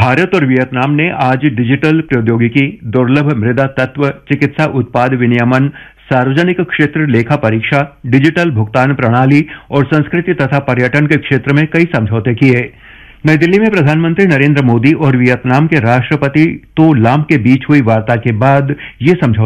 भारत और वियतनाम ने आज डिजिटल प्रौद्योगिकी, दुर्लभ मृदा तत्व, चिकित्सा उत्पाद विनियमन, सार्वजनिक क्षेत्र लेखा परीक्षा, डिजिटल भुगतान प्रणाली और संस्कृति तथा पर्यटन के क्षेत्र में कई समझौते किए। नई दिल्ली में प्रधानमंत्री नरेंद्र मोदी और वियतनाम के राष्ट्रपति तो लाम के बीच हुई वार्ता के बाद ये समझौते